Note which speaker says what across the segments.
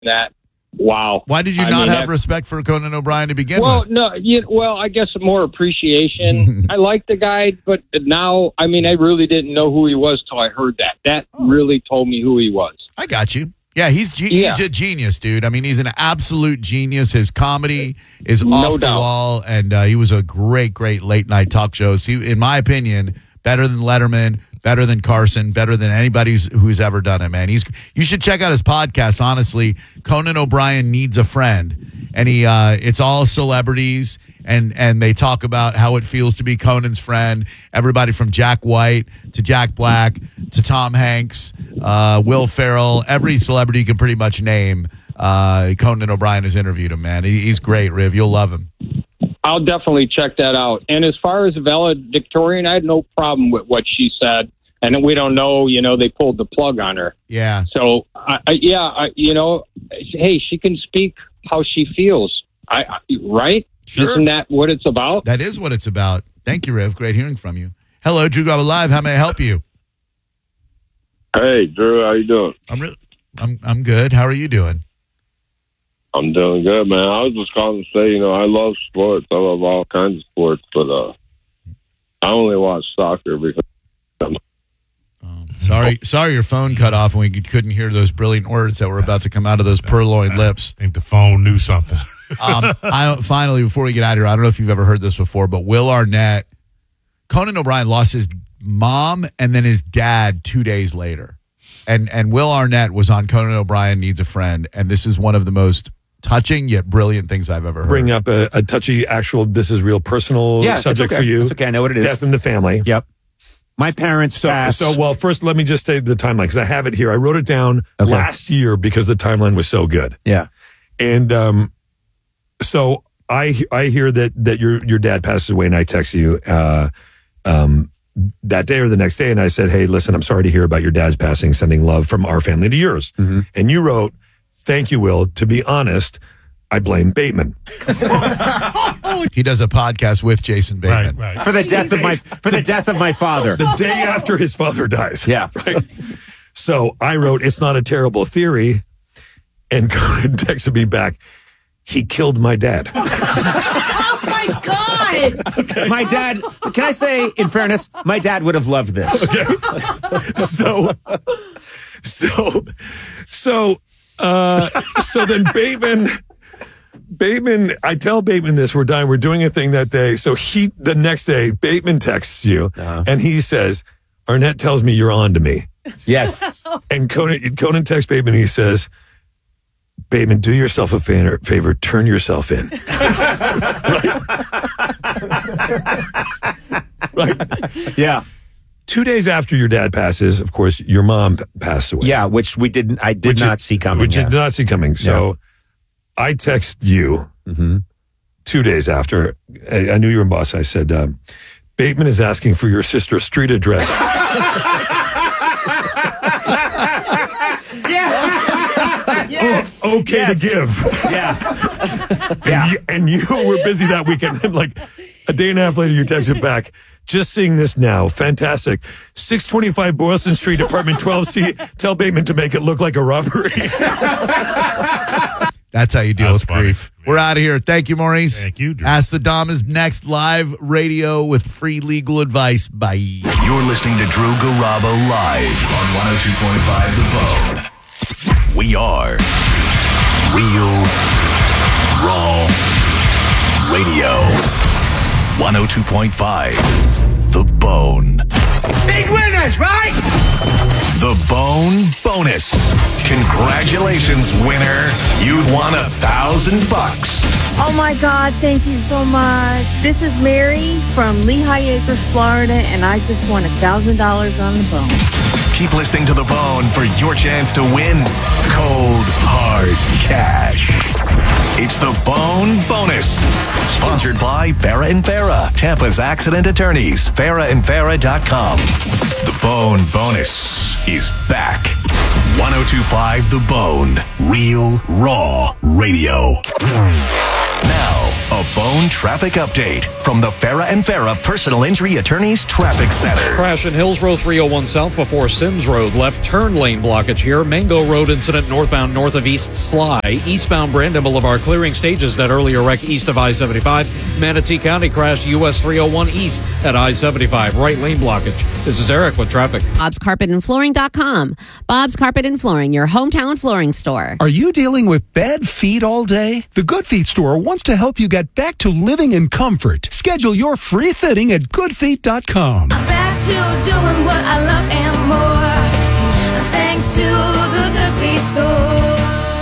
Speaker 1: that. Wow.
Speaker 2: Why did you not have respect for Conan O'Brien to begin with?
Speaker 1: Well, I guess more appreciation. I like the guy, but now, I really didn't know who he was till I heard that. That really told me who he was.
Speaker 2: I got you. Yeah, he's a genius, dude. He's an absolute genius. His comedy is off the wall, and he was a great, great late-night talk show. In my opinion, better than Letterman, better than Carson, better than anybody who's ever done it, man. You should check out his podcast, honestly. Conan O'Brien Needs a Friend. And it's all celebrities, and they talk about how it feels to be Conan's friend. Everybody from Jack White to Jack Black to Tom Hanks, Will Ferrell, every celebrity you can pretty much name. Conan O'Brien has interviewed him, man. He's great, Riv. You'll love him.
Speaker 1: I'll definitely check that out. And as far as valedictorian, I had no problem with what she said. And we don't know, they pulled the plug on her.
Speaker 2: Yeah.
Speaker 1: So, hey, she can speak how she feels. Right?
Speaker 2: Sure.
Speaker 1: Isn't that what it's about?
Speaker 2: That is what it's about. Thank you, Riv. Great hearing from you. Hello, Drew Garabo Live. How may I help you?
Speaker 3: Hey, Drew. How you doing?
Speaker 2: I'm good. How are you doing?
Speaker 3: I'm doing good, man. I was just calling to say, I love sports. I love all kinds of sports, but I only watch soccer because.
Speaker 2: Sorry, your phone cut off and we couldn't hear those brilliant words that were about to come out of those purloined lips.
Speaker 4: I think the phone knew something.
Speaker 2: Finally, before we get out of here, I don't know if you've ever heard this before, but Will Arnett, Conan O'Brien lost his mom and then his dad 2 days later. And Will Arnett was on Conan O'Brien Needs a Friend, and this is one of the most touching yet brilliant things I've ever heard.
Speaker 5: Bring up a touchy, this is real personal subject for you.
Speaker 6: It's okay, I know what it is.
Speaker 5: Death in the family.
Speaker 6: Yep. My parents passed.
Speaker 5: So, first, let me just say the timeline, because I have it here. I wrote it down last year because the timeline was so good.
Speaker 6: Yeah.
Speaker 5: And so I hear that your dad passes away, and I text you that day or the next day, and I said, hey, listen, I'm sorry to hear about your dad's passing, sending love from our family to yours. Mm-hmm. And you wrote, thank you, Will. To be honest, I blame Bateman.
Speaker 2: He does a podcast with Jason Bateman.
Speaker 6: Right. For the death of my father.
Speaker 5: The day after his father dies.
Speaker 6: Yeah.
Speaker 5: Right. So I wrote, it's not a terrible theory. And Conan texted me back, he killed my dad.
Speaker 7: Oh my God.
Speaker 6: Okay. My dad, can I say, in fairness, my dad would have loved this.
Speaker 5: Okay. So then Bateman, I tell Bateman this, we're doing a thing that day. So the next day, Bateman texts you and he says, Arnett tells me you're on to me.
Speaker 6: Yes.
Speaker 5: And Conan texts Bateman and he says, Bateman, do yourself a favor, turn yourself in. Right.
Speaker 6: Yeah.
Speaker 5: 2 days after your dad passes, of course, your mom passed away.
Speaker 6: Yeah, which I did not see coming.
Speaker 5: Which you did not see coming. So I text you 2 days after. I knew you were in Boston. I said, Bateman is asking for your sister's street address.
Speaker 6: Yes.
Speaker 5: Okay to give.
Speaker 6: Yeah.
Speaker 5: And you were busy that weekend. And like a day and a half later, you texted back, just seeing this now. Fantastic. 625 Boylston Street, apartment 12C. Tell Bateman to make it look like a robbery.
Speaker 2: That's how you deal with grief. We're out of here. Thank you, Maurice.
Speaker 4: Thank you, Drew.
Speaker 2: Ask the Dom is next. Live radio with free legal advice. Bye.
Speaker 8: You're listening to Drew Garabo live on 102.5 The Bone. We are Real Raw Radio. 102.5 The Bone.
Speaker 7: Big winners, right?
Speaker 8: The Bone Bonus. Congratulations, winner. You'd won $1,000.
Speaker 9: Oh my God, thank you so much. This is Mary from Lehigh Acres, Florida, and I just won $1,000 on The Bone.
Speaker 8: Keep listening to The Bone for your chance to win cold, hard cash. It's The Bone Bonus. Sponsored by Farah and Farah, Tampa's accident attorneys, farahandfarah.com. The Bone Bonus is back. 102.5 The Bone, Real Raw Radio. Now, a Bone Bone Traffic Update from the Farah and Farah Personal Injury Attorneys Traffic Center.
Speaker 4: Crash in Hillsborough 301 South before Sims Road. Left turn lane blockage here. Mango Road incident northbound north of East Sly. Eastbound Brandon Boulevard clearing stages that earlier wreck east of I-75. Manatee County crash US 301 east at I-75. Right lane blockage. This is Eric with traffic.
Speaker 10: Bob'sCarpetAndFlooring.com. Bob's Carpet and Flooring, your hometown flooring store.
Speaker 11: Are you dealing with bad feet all day? The Good Feet store wants to help you get back to living in comfort. Schedule your free fitting at goodfeet.com.
Speaker 12: Back to doing what I love and more. Thanks to the Good Feet store.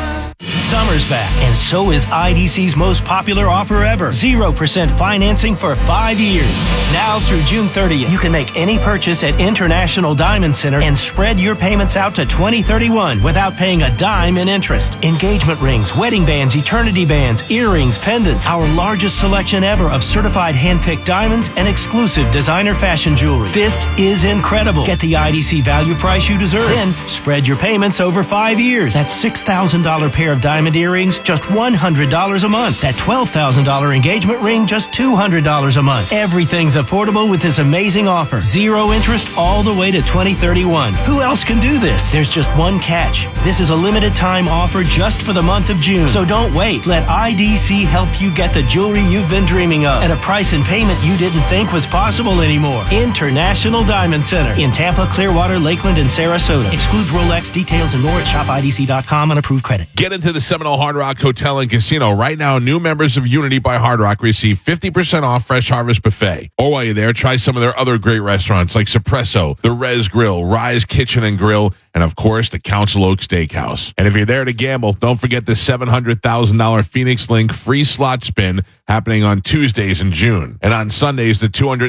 Speaker 13: Summer's back, and so is IDC's most popular offer ever. 0% financing for 5 years. Now through June 30th, you can make any purchase at International Diamond Center and spread your payments out to 2031 without paying a dime in interest. Engagement rings, wedding bands, eternity bands, earrings, pendants. Our largest selection ever of certified hand-picked diamonds and exclusive designer fashion jewelry. This is incredible. Get the IDC value price you deserve. Then spread your payments over 5 years. That $6,000 pair of diamond earrings, just $100 a month. That $12,000 engagement ring, just $200 a month. Everything's affordable with this amazing offer. 0 interest all the way to 2031. Who else can do this? There's just one catch. This is a limited time offer just for the month of June. So don't wait. Let IDC help you get the jewelry you've been dreaming of at a price and payment you didn't think was possible anymore. International Diamond Center in Tampa, Clearwater, Lakeland, and Sarasota. Excludes Rolex. Details and more at shopidc.com on approved credit.
Speaker 14: Get into the Seminole Hard Rock Hotel and Casino. Right now, new members of Unity by Hard Rock receive 50% off Fresh Harvest Buffet. Or while you're there, try some of their other great restaurants like Suppresso, The Res Grill, Rise Kitchen and Grill, and of course, the Council Oak Steakhouse. And if you're there to gamble, don't forget the $700,000 Phoenix Link free slot spin happening on Tuesdays in June. And on Sundays, the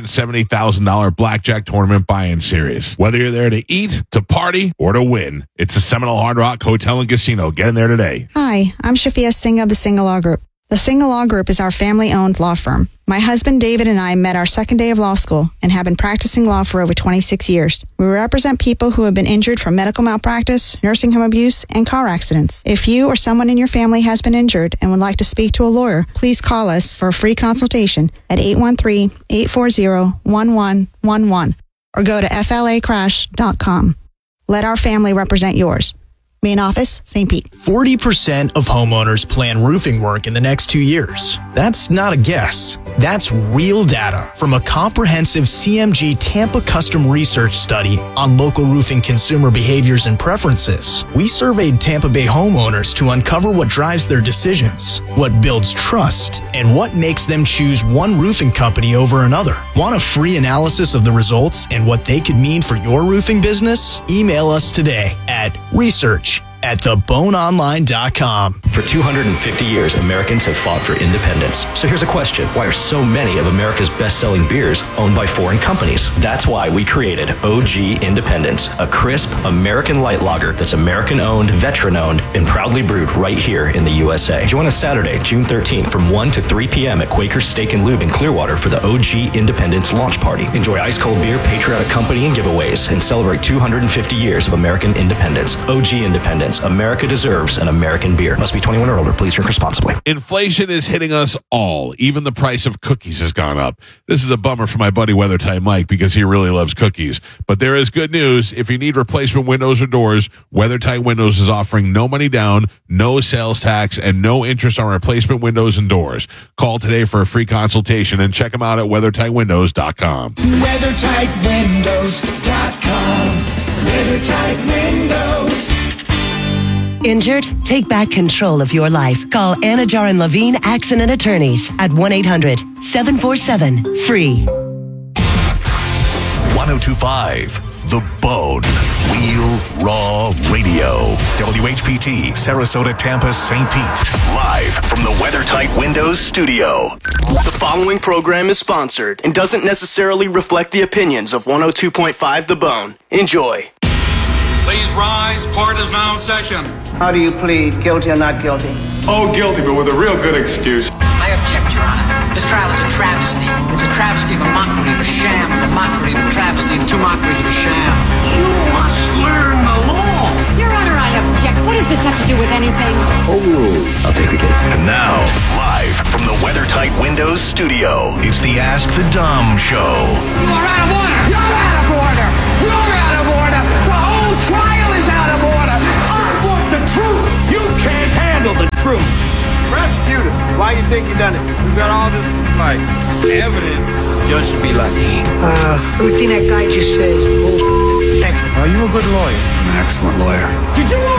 Speaker 14: $270,000 Blackjack Tournament buy-in series. Whether you're there to eat, to party, or to win, it's the Seminole Hard Rock Hotel and Casino. Get in there today.
Speaker 15: Hi, I'm Shafia Singh of the Singh Law Group. The Singh Law Group is our family-owned law firm. My husband David and I met our second day of law school and have been practicing law for over 26 years. We represent people who have been injured from medical malpractice, nursing home abuse, and car accidents. If you or someone in your family has been injured and would like to speak to a lawyer, please call us for a free consultation at 813-840-1111 or go to flacrash.com. Let our family represent yours. Main office, St. Pete.
Speaker 16: 40% of homeowners plan roofing work in the next 2 years. That's not a guess. That's real data from a comprehensive CMG Tampa custom research study on local roofing consumer behaviors and preferences. We surveyed Tampa Bay homeowners to uncover what drives their decisions, what builds trust, and what makes them choose one roofing company over another. Want a free analysis of the results and what they could mean for your roofing business? Email us today at research@theboneonline.com.
Speaker 17: For 250 years, Americans have fought for independence. So here's a question. Why are so many of America's best-selling beers owned by foreign companies? That's why we created OG Independence, a crisp American light lager that's American-owned, veteran-owned, and proudly brewed right here in the USA. Join us Saturday, June 13th from 1 to 3 p.m. at Quaker's Steak and Lube in Clearwater for the OG Independence launch party. Enjoy ice-cold beer, patriotic company, and giveaways, and celebrate 250 years of American independence. OG Independence. America deserves an American beer. Must be 21 or older. Please drink responsibly.
Speaker 14: Inflation is hitting us all. Even the price of cookies has gone up. This is a bummer for my buddy WeatherTight Mike because he really loves cookies. But there is good news. If you need replacement windows or doors, WeatherTight Windows is offering no money down, no sales tax, and no interest on replacement windows and doors. Call today for a free consultation and check them out at WeatherTightWindows.com.
Speaker 18: WeatherTightWindows.com. WeatherTight Windows.
Speaker 19: Injured? Take back control of your life. Call Anajar and Levine Accident Attorneys at 1-800-747-FREE.
Speaker 8: 1025 The Bone. Real Raw Radio. WHPT, Sarasota, Tampa, St. Pete. Live from the WeatherTight Windows studio.
Speaker 20: The following program is sponsored and doesn't necessarily reflect the opinions of 102.5 The Bone. Enjoy.
Speaker 21: Please rise. Court is now in session.
Speaker 22: How do you plead, guilty or not guilty?
Speaker 23: Oh, guilty, but with a real good excuse.
Speaker 24: I object, Your Honor. This trial is a travesty. It's a travesty of a mockery of a sham, a mockery of a travesty of two mockeries of a sham.
Speaker 25: You must learn the law.
Speaker 1: Your Honor, I object. What does this have to do with anything?
Speaker 17: Oh, I'll take the case.
Speaker 8: And now, live from the WeatherTight Windows studio, it's the Ask the Dom Show.
Speaker 7: You are out of order! You're out of order! You're out of order! The whole trial is out of order! I want the truth! You can't handle the truth!
Speaker 3: Prosecutor, why you think you done it? We got all this, like, evidence. Judge should be like,
Speaker 5: everything that guy just says is bullshit.
Speaker 3: are you a good lawyer?
Speaker 5: I'm an excellent lawyer.
Speaker 7: Did you